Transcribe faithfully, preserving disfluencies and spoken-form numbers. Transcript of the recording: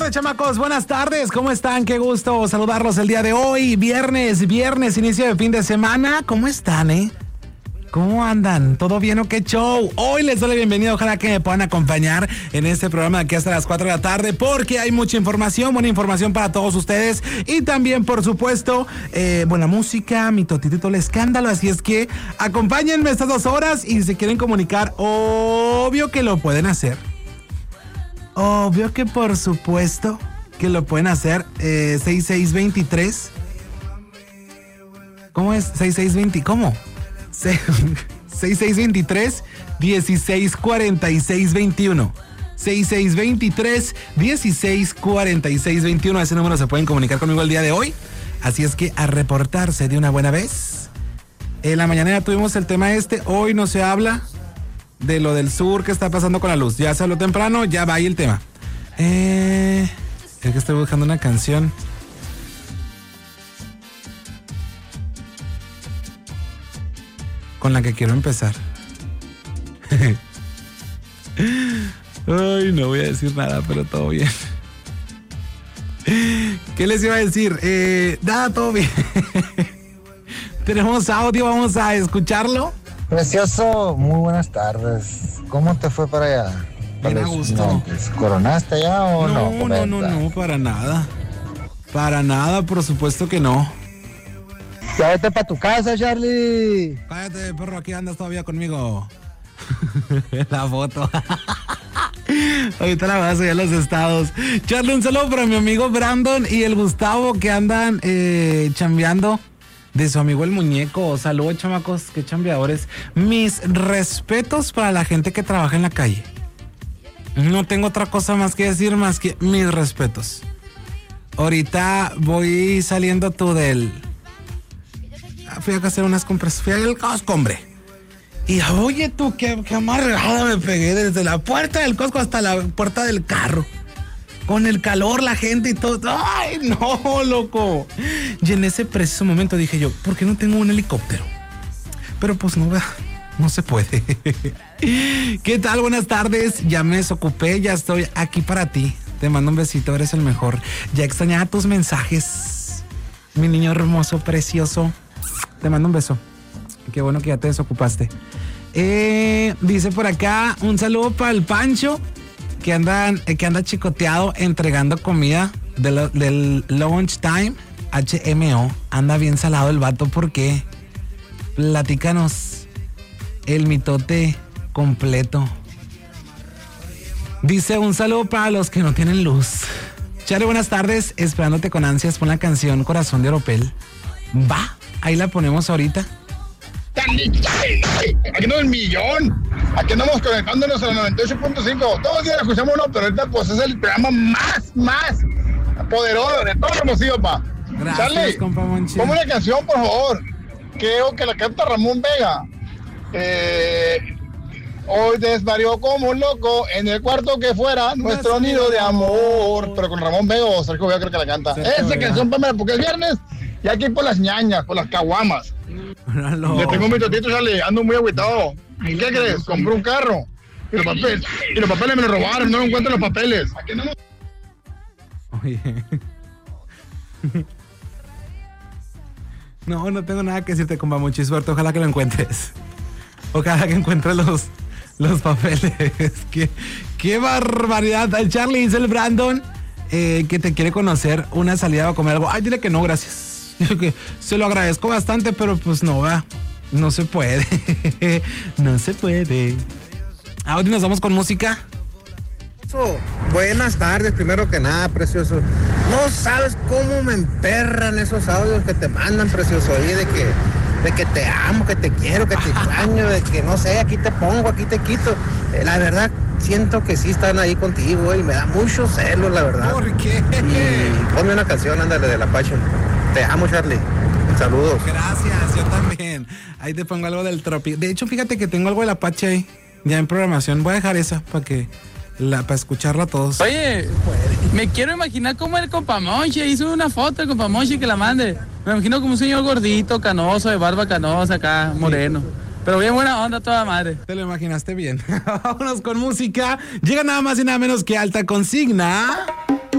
onda, chamacos? Buenas tardes, ¿cómo están? Qué gusto saludarlos el día de hoy. Viernes, viernes, inicio de fin de semana. ¿Cómo están, eh? ¿Cómo andan? ¿Todo bien o qué show? Hoy les doy la bienvenida, ojalá que me puedan acompañar en este programa de aquí hasta las cuatro de la tarde, porque hay mucha información, buena información para todos ustedes y también, por supuesto, eh, buena música, mi totitito el escándalo, así es que acompáñenme estas dos horas y si se quieren comunicar, obvio que lo pueden hacer. Obvio que por supuesto que lo pueden hacer, eh, seis seis dos tres. ¿Cómo es? seis seis veinte, ¿cómo? seis seis dos tres, uno seis cuatro seis dos uno. seis seis dos tres, uno seis cuatro seis dos uno. A ese número se pueden comunicar conmigo el día de hoy. Así es que a reportarse de una buena vez. En la mañana tuvimos el tema este. Hoy no se habla de lo del sur que está pasando con la luz. Ya se habló temprano, ya va ahí el tema. Eh, es que estoy buscando una canción. Con la que quiero empezar. Ay, no voy a decir nada, pero todo bien. ¿Qué les iba a decir? Eh, nada, todo bien. Tenemos audio, vamos a escucharlo. Precioso, muy buenas tardes. ¿Cómo te fue para allá? Bien a gusto. ¿Coronaste allá o no? No, no, no, no, para nada. Para nada, por supuesto que no. Ya vete para tu casa, Charlie. Cállate, perro, aquí andas todavía conmigo. La foto. Ahorita la voy a subir a los estados. Charlie, un saludo para mi amigo Brandon y el Gustavo que andan eh, chambeando de su amigo el muñeco. Saludos, chamacos, qué chambeadores. Mis respetos para la gente que trabaja en la calle. No tengo otra cosa más que decir más que mis respetos. Ahorita voy saliendo tú del... Fui a hacer unas compras, fui al Costco, hombre. Y oye tú, qué, qué amargada me pegué desde la puerta del Costco hasta la puerta del carro. Con el calor, la gente y todo. ¡Ay, no, loco! Y en ese preciso momento dije yo, ¿por qué no tengo un helicóptero? Pero pues no, no se puede. ¿Qué tal? Buenas tardes. Ya me desocupé, ya estoy aquí para ti. Te mando un besito, eres el mejor. Ya extrañaba tus mensajes. Mi niño hermoso, precioso. Te mando un beso. Qué bueno que ya te desocupaste. Eh, dice por acá, un saludo para el Pancho, que anda, que anda chicoteado entregando comida de lo, del lunch time. H M O. Anda bien salado el vato, ¿por qué? Platícanos el mitote completo. Dice, un saludo para los que no tienen luz. Chale, buenas tardes, esperándote con ansias por la canción Corazón de Oropel. Va, ahí la ponemos ahorita. Aquí no es el millón. Aquí andamos conectándonos a la noventa y ocho punto cinco. Todos los días escuchamos uno, pero ahorita pues es el programa más, más poderoso de todo Hermosillo, pa. Gracias, Charlie, compa Monchi. ponme una canción, por favor. Creo que la canta Ramón Vega. Eh, hoy desvarió como un loco en el cuarto que fuera nuestro nido de amor. Pero con Ramón Vega o Sergio Vega creo que la canta. Sergio Esa Vega. canción, pámela, porque es viernes y aquí por las ñañas, por las caguamas. No. Le tengo mi totito, Charlie, ando muy agüitado. ¿Qué crees? Compré un carro y los papeles, y los papeles me los robaron, no encuentro los papeles. ¿A qué no? Oye. No, no tengo nada que decirte, compa Muchi, suerte, ojalá que lo encuentres. Ojalá que encuentres los, los papeles. qué, qué barbaridad. El Charlie dice el Brandon eh, que te quiere conocer una salida a comer algo. Ay, dile que no, gracias. Que se lo agradezco bastante, pero pues no va, no se puede. No se puede. Ahora nos vamos con música. Buenas tardes, primero que nada, precioso. No sabes cómo me emperran esos audios que te mandan, precioso, ahí de que, de que te amo, que te quiero, que te extraño, de que no sé, aquí te pongo, aquí te quito. Eh, la verdad, siento que sí están ahí contigo y me da mucho celo, la verdad. ¿Por qué? Y ponme una canción, ándale, del Apache. Te amo, Charlie. Saludos. Gracias, yo también. Ahí te pongo algo del Tropi. De hecho, fíjate que tengo algo del Apache ahí, ya en programación. Voy a dejar esa para que la, para escucharla todos. Oye, me quiero imaginar cómo el compa Monchi. Hizo una foto el compa Monchi que la mande. Me imagino como un señor gordito, canoso, de barba canosa acá, moreno. Pero bien buena onda toda madre. Te lo imaginaste bien. Vámonos con música. Llega nada más y nada menos que Alta Consigna.